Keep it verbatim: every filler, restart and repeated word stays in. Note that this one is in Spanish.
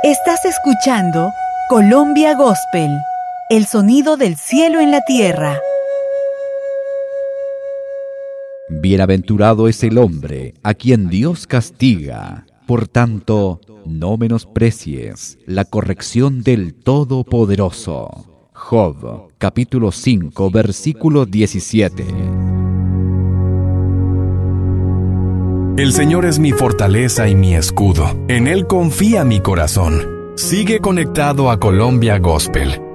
Estás escuchando Colombia Gospel, el sonido del cielo en la tierra. Bienaventurado es el hombre a quien Dios castiga. Por tanto, no menosprecies la corrección del Todopoderoso. Job, capítulo cinco, versículo diecisiete. El Señor es mi fortaleza y mi escudo. En Él confía mi corazón. Sigue conectado a Colombia Gospel